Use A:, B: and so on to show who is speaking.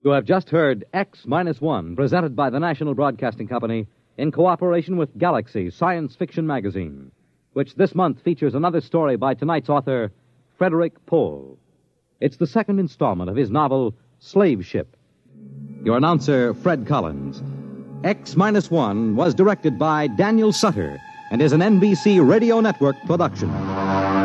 A: You have just heard X-1, presented by the National Broadcasting Company in cooperation with Galaxy Science Fiction Magazine, which this month features another story by tonight's author, Frederick Pohl. It's the second installment of his novel, Slave Ship. Your announcer, Fred Collins. X-1 was directed by Daniel Sutter and is an NBC Radio Network production.